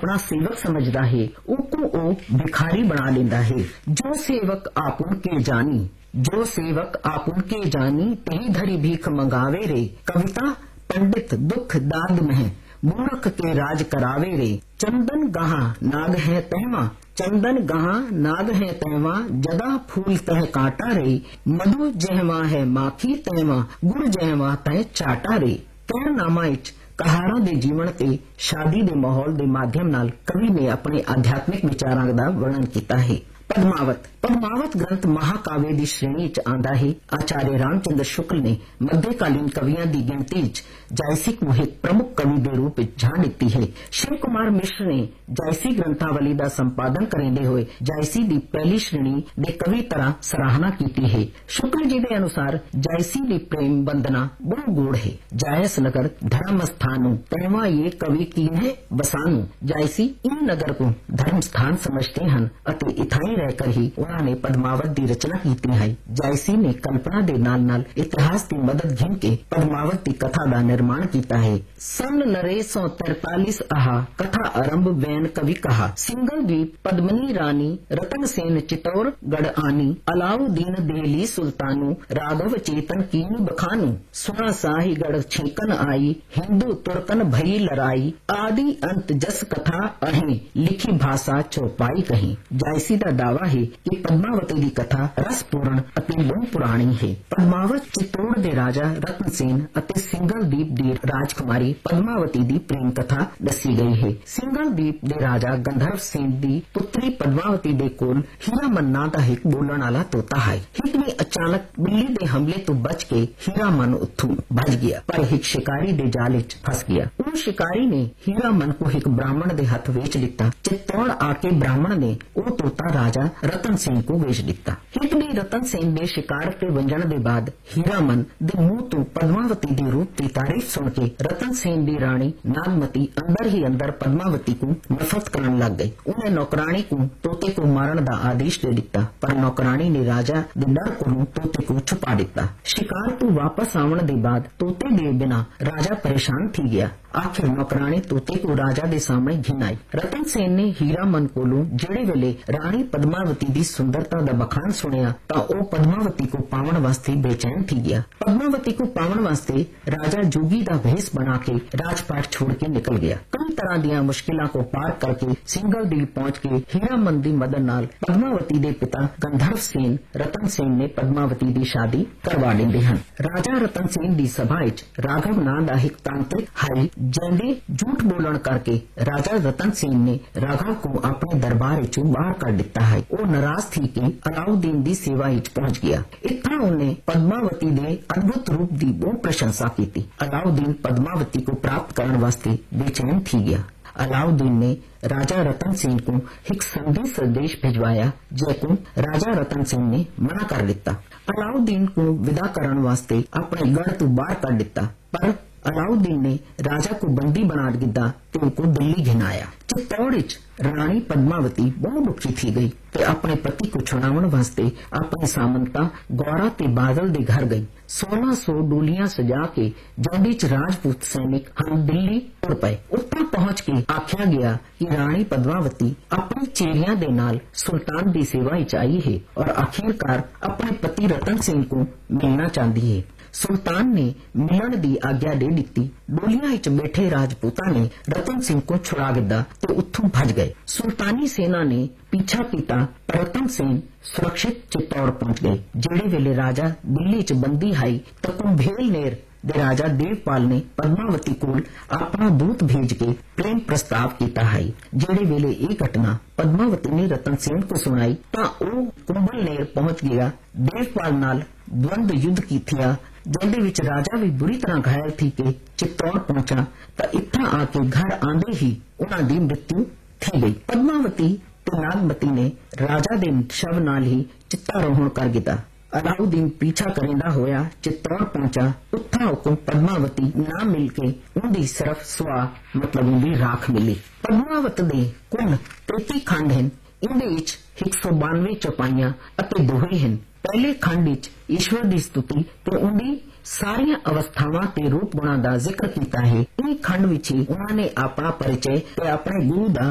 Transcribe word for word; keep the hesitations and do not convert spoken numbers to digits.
ਆਪਣਾ ਸੇਵਕ ਸਮਝਦਾ ਹੈ ਉਸਨੂੰ ਉਹ ਭਿਖਾਰੀ ਬਣਾ ਲੈਂਦਾ ਹੈ। ਜੋ ਸੇਵਕ ਆपुन के जानी जो सेवक आपुन के जानी तेही धरी भीख मंगावे रे। कविता पंडित दुख दाद में मूर्ख के राज करावे रे। चंदन गहा नाग है तहवा चंदन गहा नाग है तहवा जदा फूल तह काटा रे। मधु जहवा है माखी तहवा गुड़ जहवा तह चाटा रे। ਕਹਿਰਨਾਮਾ ਵਿੱਚ ਕਹਾਰਾਂ ਦੇ ਜੀਵਨ ਤੇ ਸ਼ਾਦੀ ਦੇ ਮਾਹੌਲ ਦੇ ਮਾਧਿਅਮ ਨਾਲ ਕਵੀ ਨੇ ਆਪਣੇ ਆਧਿਆਤਮਿਕ ਵਿਚਾਰਾਂ ਦਾ ਵਰਣਨ ਕੀਤਾ ਹੈ। पद्मावत पद्मावत ग्रंथ महाकाव्य की श्रेणी च आंदा है। आचार्य रामचंद्र शुक्ल ने मध्यकालीन कवियों की गिनती जायसी को एक प्रमुख कवि के रूप में जान दी है। शिव कुमार मिश्र ने जायसी ग्रंथावली का संपादन करते हुए जायसी की पहली श्रेणी के कवि तरह सराहना की है। शुक्ल जी के अनुसार जायसी की प्रेम वंदना बहु गूढ़ है। जायस नगर धर्म स्थानु तहवा ये कवि की है बसानु। जायसी इन नगर को धर्म स्थान समझते हैं अते इथाई रहकर ही उन्होंने पद्मावत की रचना की है। जायसी ने कल्पना के नाल नाल इतिहास की मदद घिन के पद्मावत की कथा का निर्माण किया है। सन नरे सौ तरतालीस आहा कथा आरंभ बैन कवि कहा। सिंगल द्वीप पद्मनी रानी रतन सेन चित्तौड़गढ़ आनी अलाउद्दीन दिल्ली सुल्तानु राघव चेतन कीनी बखानु सुना साही गढ़ छेकन आई हिंदू तुर्कन भई लड़ाई आदि अंत जस कथा अहे लिखी भाषा चौपाई कही। जायसी का दावा है कि पद्मावती की कथा रसपूर्ण अति बहु पुरानी है। पद्मावत चित्तौड़ के राजा रतन सेन अते सिंगल द्वीप की राजकुमारी पद्मावती की प्रेम कथा दसी गई है। सिंगल द्वीप के राजा गंधर्व सेन की पुत्री पद्मावती के कोल हीरामन नां दा एक बोलण वाला तोता है। हिक ने अचानक बिल्ली के हमले तो बच के हीरामन उत्थों भज गया पर एक शिकारी के जाल च फस गया। उस शिकारी ने हीरामन को एक ब्राह्मण के हथ बेच दिता। चित्तौड़ आके ब्राह्मण ने वो तोता राजा रतन सेन को बेच दिता। हिक ने रतन सेन के शिकार के वंजन के बाद हीरामन के मुंह तो पद्मावती के रूप की तारीफ सुन के रतन सेन की रानी नागमती अंदर ही अंदर पद्मावती को नफरत करने लग गई। उन्हें नौकरानी को तोते को मारन का आदेश दे दिता पर नौकरानी ने राजा के डर को तोते को छुपा दिता। शिकार तो वापस आवन के बाद तोते के बिना राजा परेशान थी गया। आखिर नौकरानी तोते को राजा के सामने घिनाई। रतन सेन ने हीरामन कोलों जेड़े वेले रानी पद्मावती की सुंदरता का बखान सुनिया तो वह पद्मावती को पावन वास्ते बेचैन थी गया। पद्मावती को पावन वास्ते राजा जोगी का भेष बना के राजपाट छोड़ के निकल गया। कई तरह दिया मुश्किलों को पार करके सिंगल द्वीप पहुंच के हीरामन की मदद नाल पद्मावती के पिता गंधर्व सेन रतन सेन ने पद्मावती की शादी करवा देंदे हन। राजा रतन सेन की सभा विच राघव नां दा एक तांत्रिक हाई जिंदे झूठ बोलन करके राजा रतन सेन ने राघव को अपने दरबार विचों बाहर कर दिता है। वो नाराज थी कि अलाउद्दीन की सेवा विच पहुंच गया। इतना उन्हें पद्मावती के अद्भुत रूप की बहुत प्रशंसा की। अलाउद्दीन पद्मावती को प्राप्त करने वास्ते बेचैन थी गया। अलाउद्दीन ने राजा रतन सेन को एक संधि संदेश भिजवाया जैको राजा रतन सेन ने मना कर दिता। अलाउद्दीन को विदा करने वास्ते अपने गढ़ तो बाहर कर दिता पर अलाउद्दीन ने राजा को बंदी बना दिता तो उनको दिल्ली घिनाया। चित्तौड़ रानी पद्मावती बहुत दुखी थी गई ते अपने पति को छुड़ावन वास्ते अपने सामंता गौरा ते बादल दे घर गई। सोलह सौ डोलियां सजा के जंडी च राजपूत सैनिक हम दिल्ली तुर पे। उत्तर पहुंच के आख्या गया कि रानी पद्मावती अपनी चेरियां दे नाल सुल्तान की सेवा विच आई है और आखिरकार अपने पति रतन सिंह को मिलना चाहती है। सुल्तान ने मिलन की आज्ञा दे दी। डोलियां विच बैठे राजपूतां ने रतन सिंह को छुड़ा दिता तो उत्थों भज गए। सुल्तानी सेना ने पीछा किया पर रतन सिंह सुरक्षित चित्तौड़ पहुंच गए। जेड़े वेले राजा दिल्ली च बंदी हाई तो कुंभेल नेर दे राजा देवपाल ने पद्मावती कोल अपना दूत भेज के प्रेम प्रस्ताव किया है। जेड़े वेले ये घटना पद्मावती ने रतन सेन को सुनाई तो वो कुंभल नेर पहुंच गया। देवपाल नाल द्वंद युद्ध की थिया जिंदे विच राजा भी बुरी तरह घायल थी के चित्तौड़ पहुंचा तो इत्था आके घर आंदे ही उन्हां दी मृत्यु थी गई। पद्मावती ते नागमती ने राजा दे शव नाल ही चित्तारोहण कर दिता। अलाउद्दीन पीछा करेंदा होया चित्तौड़ पहुंचा। उत्था हुकुम पद्मावती ना मिल के उनकी सिर्फ सुआ मतलब उनकी राख मिली। पद्मावत दे कुल तैती खंड हैं। इनदे विच एक सौ बानवे चौपाइयां अते दोहे हैं। पहले खंड विच ईश्वर की स्तुति ते उनकी सारिया अवस्थावां ते रूप गुणां दा जिक्र कीता है। इस खंड विच ही उन्होंने अपना परिचय ते अपने गुरु दा